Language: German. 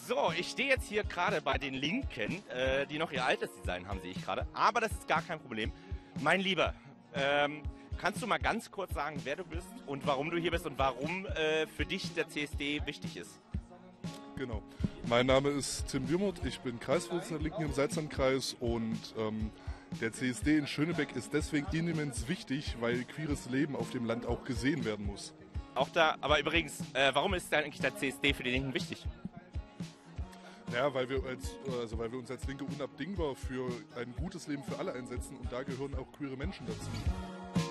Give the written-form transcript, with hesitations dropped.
So, ich stehe jetzt hier gerade bei den Linken, die noch ihr altes Design haben, sehe ich gerade. Aber das ist gar kein Problem. Mein Lieber, kannst du mal ganz kurz sagen, wer du bist und warum du hier bist und warum für dich der CSD wichtig ist? Genau. Mein Name ist Tim Würmuth, ich bin Kreisvorsitzender der Linken im Salzlandkreis und der CSD in Schönebeck ist deswegen immens wichtig, weil queeres Leben auf dem Land auch gesehen werden muss. Auch da, aber übrigens, warum ist dann eigentlich der CSD für die Linken wichtig? Ja, weil wir uns als Linke unabdingbar für ein gutes Leben für alle einsetzen und da gehören auch queere Menschen dazu.